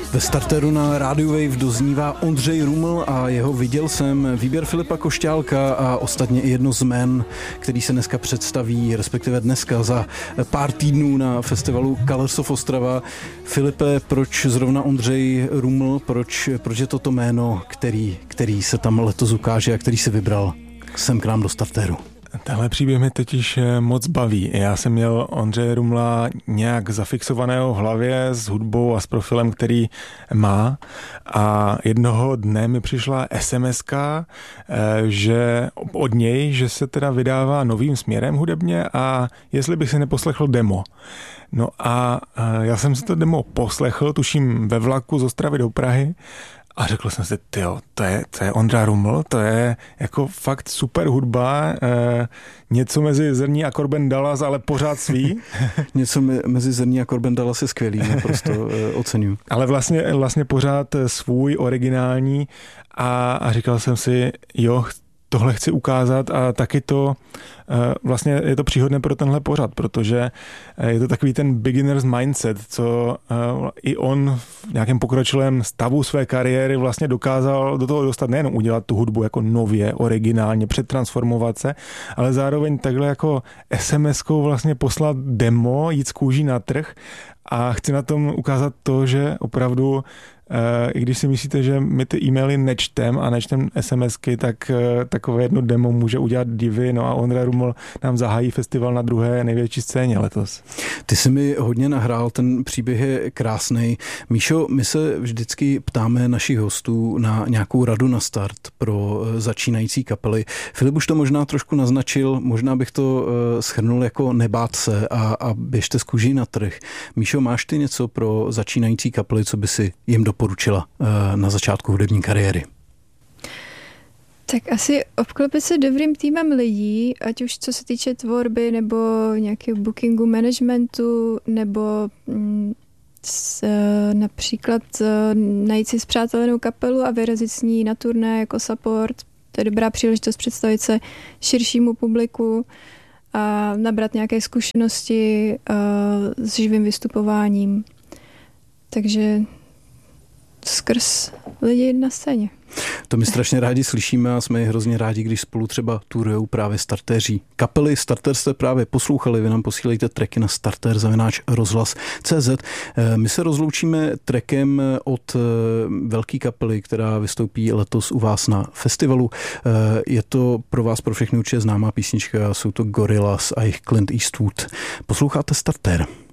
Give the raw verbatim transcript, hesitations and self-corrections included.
Ve starteru na Radio Wave doznívá Ondřej Ruml a jeho Viděl jsem, výběr Filipa Košťálka a ostatně i jedno z jmen, který se dneska představí, respektive dneska za pár týdnů na festivalu Colors of Ostrava. Filipe, proč zrovna Ondřej Ruml, proč, proč je toto jméno, který, který se tam letos ukáže a který si vybral sem k nám do starteru? Tenhle příběh mě totiž moc baví. Já jsem měl Ondřeje Rumla nějak zafixovaného v hlavě s hudbou a s profilem, který má, a jednoho dne mi přišla esemeska, že od něj, že se teda vydává novým směrem hudebně a jestli bych si neposlechl demo. No a já jsem si to demo poslechl, tuším ve vlaku z Ostravy do Prahy, a řekl jsem si, tyjo, to je, to je Ondra Ruml, to je jako fakt super hudba, eh, něco mezi Zrní a Korben Dallas, ale pořád svý. Něco mezi Zrní a Korben Dallas je skvělý, naprosto eh, oceňuji. Ale vlastně, vlastně pořád svůj, originální, a, a říkal jsem si, jo, tohle chci ukázat, a taky to vlastně je to příhodné pro tenhle pořad, protože je to takový ten beginner's mindset, co i on v nějakém pokročilém stavu své kariéry vlastně dokázal do toho dostat, nejenom udělat tu hudbu jako nově, originálně, přetransformovat se, ale zároveň takhle jako es em eskou vlastně poslat demo, jít z kůží na trh, a chci na tom ukázat to, že opravdu i když si myslíte, že my ty e-maily nečtem a nečtem SMSky, tak takové jedno demo může udělat divy. No a Ondra Ruml nám zahájí festival na druhé největší scéně letos. Ty jsi mi hodně nahrál, ten příběh je krásný. Míšo, my se vždycky ptáme našich hostů na nějakou radu na start pro začínající kapely. Filip už to možná trošku naznačil, možná bych to shrnul jako nebát se a, a běžte z kůží na trh. Míšo, máš ty něco pro začínající kapely, co by si jim doporučila na začátku hudební kariéry? Tak asi obklopit se dobrým týmem lidí, ať už co se týče tvorby nebo nějakého bookingu, managementu, nebo mm, s, například najít si spřátelenou kapelu a vyrazit s ní na turné jako support. To je dobrá příležitost představit se širšímu publiku a nabrat nějaké zkušenosti s živým vystupováním. Takže skrz lidi na scéně. To my strašně rádi slyšíme a jsme hrozně rádi, když spolu třeba turujou právě startéři. Kapely Starter jste právě poslouchali, vy nám posílejte tracky na starter zavináč rozhlas tečka cé zet. My se rozloučíme trackem od velké kapely, která vystoupí letos u vás na festivalu. Je to pro vás pro všechny určitě známá písnička, jsou to Gorillaz a jejich Clint Eastwood. Posloucháte Starter.